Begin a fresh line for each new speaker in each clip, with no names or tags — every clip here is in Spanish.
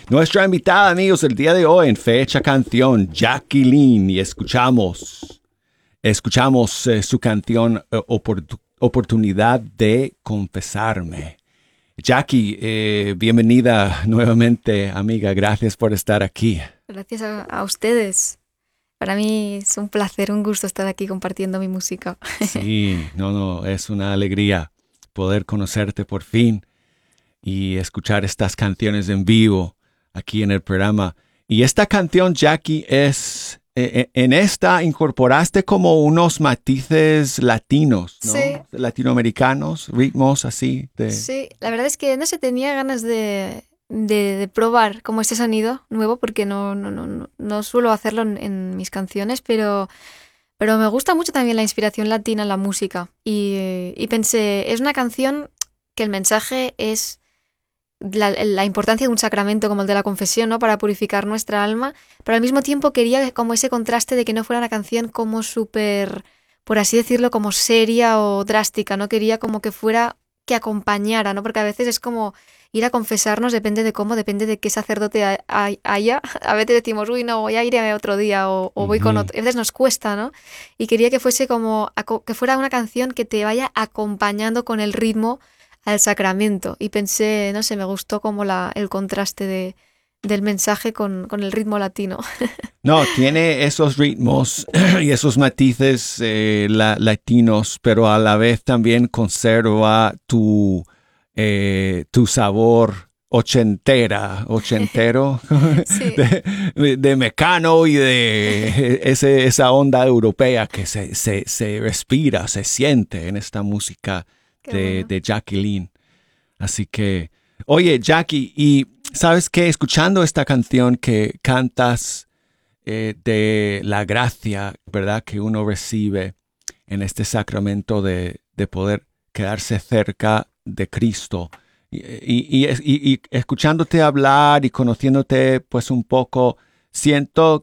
Nuestra invitada, amigos, el día de hoy en Fecha Canción, Jacqueline, y escuchamos su canción Oportunidad de Confesarme. Jackie, bienvenida nuevamente, amiga. Gracias por estar aquí.
Gracias a ustedes. Para mí es un placer, un gusto estar aquí compartiendo mi música.
Sí, es una alegría poder conocerte por fin y escuchar estas canciones en vivo aquí en el programa. Y esta canción, Jackie, en esta incorporaste como unos matices latinos, ¿no?
Sí,
Latinoamericanos, ritmos así de...
sí. La verdad es que no se tenía ganas de probar como este sonido nuevo porque no suelo hacerlo en mis canciones, pero me gusta mucho también la inspiración latina en la música. Y pensé, es una canción que el mensaje es la importancia de un sacramento como el de la confesión, ¿no? Para purificar nuestra alma, pero al mismo tiempo quería como ese contraste de que no fuera una canción como súper, por así decirlo, como seria o drástica, ¿no? Quería como que fuera, que acompañara, ¿no? Porque a veces es como ir a confesarnos, depende de cómo, depende de qué sacerdote haya. A veces decimos, uy, no, voy a ir otro día o voy con
Ujú.
otro. A veces nos cuesta, ¿no? Y quería que fuese como, que fuera una canción que te vaya acompañando con el ritmo al sacramento. Y pensé, no sé, me gustó como el contraste del mensaje con el ritmo latino.
No, tiene esos ritmos y esos matices latinos, pero a la vez también conserva tu sabor ochentero,
Sí,
de Mecano y de esa onda europea que se respira, se siente en esta música
qué bueno.
de Jacqueline. Así que, oye, Jackie, y ¿sabes qué? Escuchando esta canción que cantas de la gracia, ¿verdad? Que uno recibe en este sacramento de poder quedarse cerca de Cristo. Y escuchándote hablar y conociéndote pues un poco, siento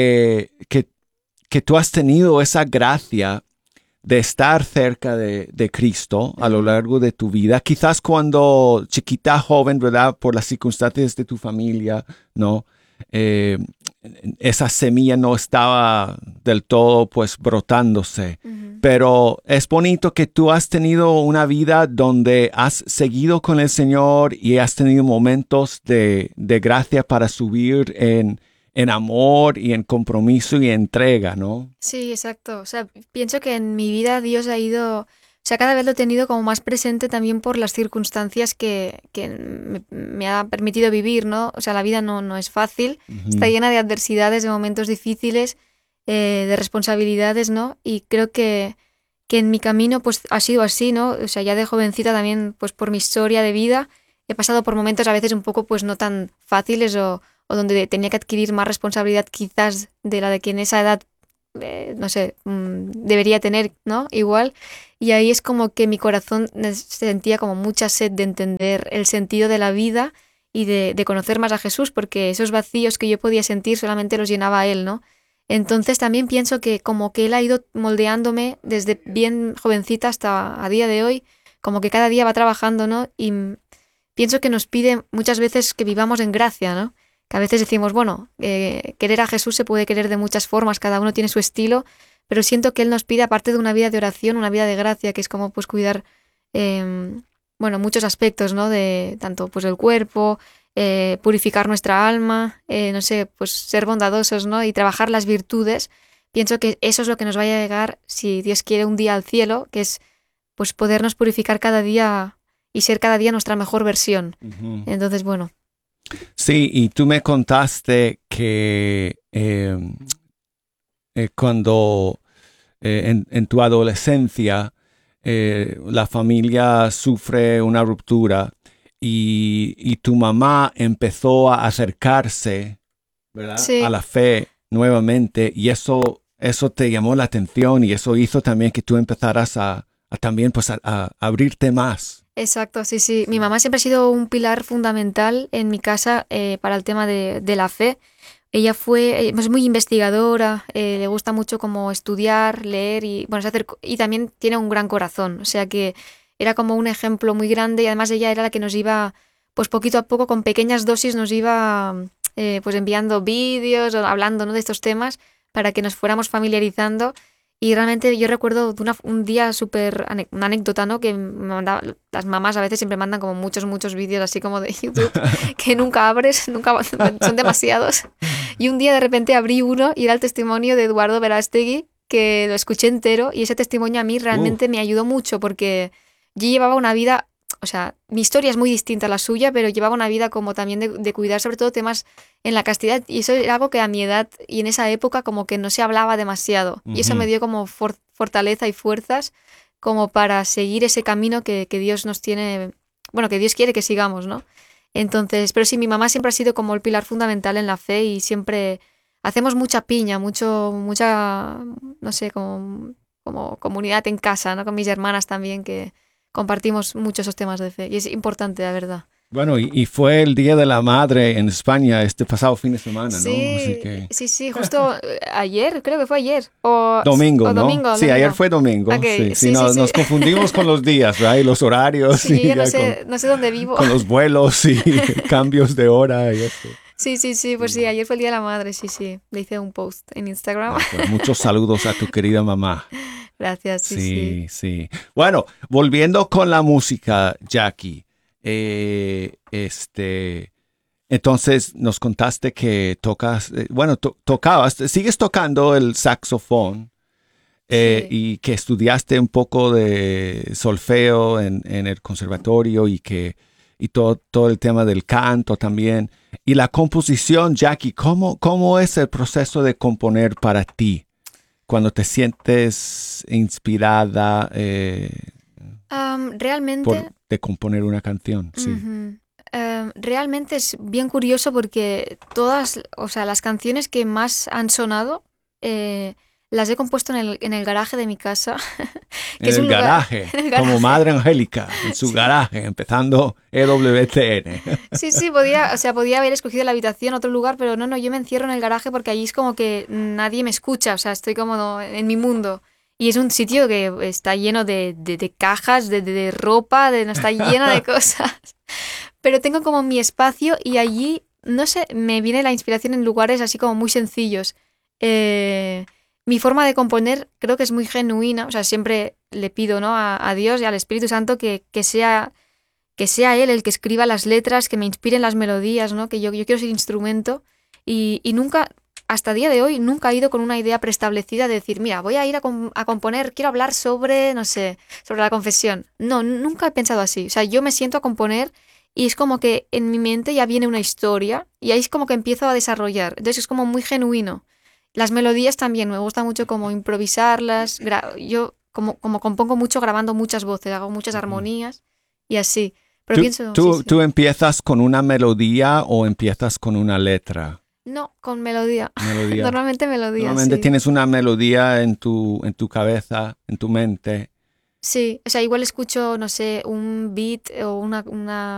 que tú has tenido esa gracia de estar cerca de Cristo a lo
Ujú.
largo de tu vida. Quizás cuando chiquita, joven, ¿verdad? Por las circunstancias de tu familia, ¿no? Eh, esa semilla no estaba del todo, pues, brotándose.
Ujú.
Pero es bonito que tú has tenido una vida donde has seguido con el Señor y has tenido momentos de gracia para subir en amor y en compromiso y entrega, ¿no?
Sí, exacto. O sea, pienso que en mi vida Dios ha ido, o sea, cada vez lo he tenido como más presente también por las circunstancias que me ha permitido vivir, ¿no? O sea, la vida no es fácil, está
Ujú.
llena de adversidades, de momentos difíciles, de responsabilidades, ¿no? Y creo que en mi camino pues ha sido así, ¿no? O sea, ya de jovencita también, pues por mi historia de vida, he pasado por momentos a veces un poco pues no tan fáciles o donde tenía que adquirir más responsabilidad quizás de la de que en esa edad no sé, debería tener, ¿no? Igual. Y ahí es como que mi corazón sentía como mucha sed de entender el sentido de la vida y de conocer más a Jesús, porque esos vacíos que yo podía sentir solamente los llenaba Él, ¿no? Entonces también pienso que como que Él ha ido moldeándome desde bien jovencita hasta a día de hoy, como que cada día va trabajando, ¿no? Y pienso que nos pide muchas veces que vivamos en gracia, ¿no? Que a veces decimos, bueno, querer a Jesús se puede querer de muchas formas, cada uno tiene su estilo, pero siento que Él nos pide, aparte de una vida de oración, una vida de gracia, que es como pues cuidar, eh, bueno, muchos aspectos, ¿no? De tanto pues el cuerpo, purificar nuestra alma, no sé, pues ser bondadosos, ¿no? Y trabajar las virtudes. Pienso que eso es lo que nos va a llegar, si Dios quiere, un día al cielo, que es pues podernos purificar cada día y ser cada día nuestra mejor versión.
Ujú.
Entonces, bueno,
Sí, y tú me contaste que cuando en tu adolescencia la familia sufre una ruptura y tu mamá empezó a acercarse, ¿verdad? A
sí.
la fe nuevamente y eso te llamó la atención y eso hizo también que tú empezaras a también pues a abrirte más.
Exacto, sí, sí. Mi
Sí.
mamá siempre ha sido un pilar fundamental en mi casa para el tema de la fe. Ella fue es muy investigadora, le gusta mucho como estudiar, leer y bueno, y también tiene un gran corazón. O sea que era como un ejemplo muy grande y además ella era la que nos iba pues poquito a poco, con pequeñas dosis, nos iba pues enviando vídeos o hablando, ¿no?, de estos temas para que nos fuéramos familiarizando. Y realmente yo recuerdo un día súper, una anécdota, ¿no?, que me mandaba, las mamás a veces siempre mandan como muchos vídeos así como de YouTube que nunca abres, son demasiados. Y un día de repente abrí uno y era el testimonio de Eduardo Verástegui, que lo escuché entero, y ese testimonio a mí realmente me ayudó mucho porque yo llevaba una vida, o sea, mi historia es muy distinta a la suya, pero llevaba una vida como también de cuidar sobre todo temas en la castidad, y eso era algo que a mi edad y en esa época como que no se hablaba demasiado, y eso me dio como fortaleza y fuerzas como para seguir ese camino que Dios nos tiene, bueno, que Dios quiere que sigamos, ¿no? Entonces, pero sí, mi mamá siempre ha sido como el pilar fundamental en la fe y siempre hacemos mucha piña, mucha, no sé, como comunidad en casa, ¿no? Con mis hermanas también, que compartimos mucho esos temas de fe. Y es importante, la verdad.
Bueno, y fue el Día de la Madre en España este pasado fin de semana, ¿no? Así
Sí,
que...
sí, justo ayer, creo que fue ayer.
Domingo,
o
¿no?
domingo.
Sí, ayer fue domingo.
Okay.
Sí,
Sí.
nos confundimos con los días, ¿verdad? Y los horarios.
Sí,
y
yo ya
ya
no sé dónde vivo.
con los vuelos y cambios de hora y eso.
Sí, pues sí, ayer fue el Día de la Madre, sí. Le hice un post en Instagram.
Pues muchos saludos a tu querida mamá.
Gracias, sí.
Sí. Bueno, volviendo con la música, Jackie. Entonces nos contaste que tocas, tocabas, sigues tocando el saxofón y que estudiaste un poco de solfeo en el conservatorio y todo el tema del canto también. Y la composición, Jackie, ¿cómo es el proceso de componer para ti? Cuando te sientes inspirada
realmente
de componer una canción, sí.
Realmente es bien curioso porque todas, o sea, las canciones que más han sonado las he compuesto en el garaje de mi casa. Que
en el garaje, como Madre Angélica, en su garaje, empezando EWTN.
Sí, podía haber escogido la habitación, otro lugar, pero no, yo me encierro en el garaje porque allí es como que nadie me escucha, o sea, estoy como en mi mundo. Y es un sitio que está lleno de cajas, de ropa, está lleno de cosas. Pero tengo como mi espacio y allí, no sé, me viene la inspiración en lugares así como muy sencillos. Mi forma de componer creo que es muy genuina, o sea, siempre le pido, ¿no?, a Dios y al Espíritu Santo que sea Él el que escriba las letras, que me inspiren las melodías, ¿no? Que yo quiero ser instrumento y nunca, hasta día de hoy, nunca he ido con una idea preestablecida de decir, mira, voy a ir a componer, quiero hablar sobre, no sé, sobre la confesión. No, nunca he pensado así. O sea, yo me siento a componer y es como que en mi mente ya viene una historia y ahí es como que empiezo a desarrollar. Entonces es como muy genuino. Las melodías también, me gusta mucho como improvisarlas. Yo como compongo mucho grabando muchas voces, hago muchas armonías y así. Pero
¿Tú empiezas con una melodía o empiezas con una letra?
No, con melodía. Normalmente melodía,
Normalmente
sí.
tienes una melodía en tu cabeza, en tu mente.
Sí, o sea, igual escucho, no sé, un beat o una